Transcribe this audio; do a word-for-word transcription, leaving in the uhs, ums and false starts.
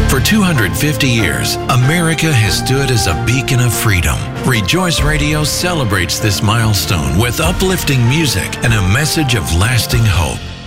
For two hundred fifty years, America has stood as a beacon of freedom. Rejoice Radio celebrates this milestone with uplifting music and a message of lasting hope.